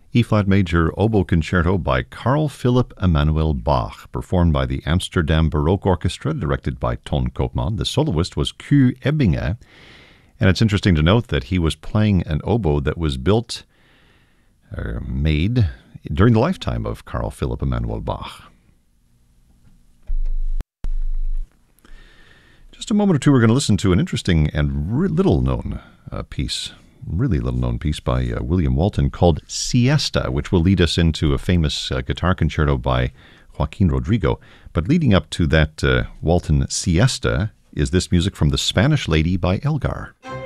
E-flat major oboe concerto by Carl Philipp Emanuel Bach, performed by the Amsterdam Baroque Orchestra, directed by Ton Koopman. The soloist was Q. Ebbinge, and it's interesting to note that he was playing an oboe that was made during the lifetime of Carl Philipp Emanuel Bach. Just a moment or two, we're going to listen to an interesting and really little-known piece by William Walton called Siesta, which will lead us into a famous guitar concerto by Joaquin Rodrigo. But leading up to that Walton Siesta is this music from The Spanish Lady by Elgar.